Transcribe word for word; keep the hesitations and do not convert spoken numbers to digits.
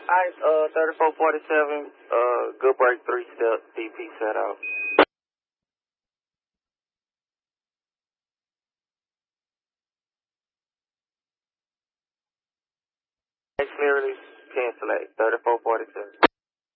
Alright, uh, thirty-four forty-seven, uh, good break, three step, D P set out. Next clearly, cancel that, thirty-four forty-seven.